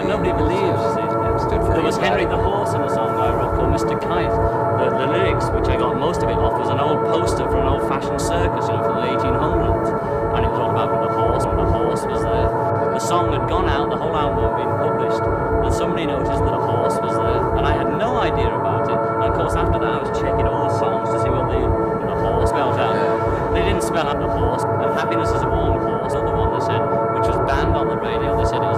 and nobody believes it. There was Henry the Horse in a song I wrote called Mr. Kite. The lyrics, which I got most of it off, was an old poster for an old-fashioned circus, from the 1800s, and it was all about the horse, and the horse was there. The song had gone out, the whole album had been published, and somebody noticed that a horse was there, and I had no idea about it. And of course, after that, I was checking all the songs